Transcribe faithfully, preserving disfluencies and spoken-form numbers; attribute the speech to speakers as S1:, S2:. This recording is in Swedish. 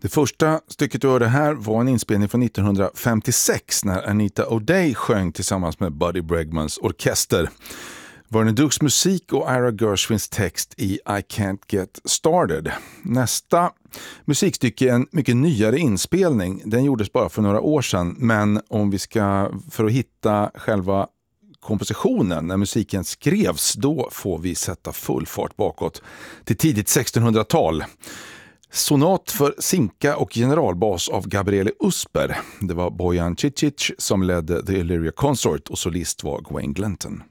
S1: Det första stycket du hörde här var en inspelning från nittonhundrafemtiosex när Anita O'Day sjöng tillsammans med Buddy Bregmans orkester. Vernon Dukes musik och Ira Gershwins text i I Can't Get Started. Nästa musikstycke är en mycket nyare inspelning. Den gjordes bara för några år sedan, men om vi ska för att hitta själva kompositionen när musiken skrevs, då får vi sätta full fart bakåt till tidigt sextonhundratal. Sonat för sinka och generalbas av Gabriele Usper. Det var Bojan Cicic som ledde The Illyria Consort och solist var Gwen Glenton.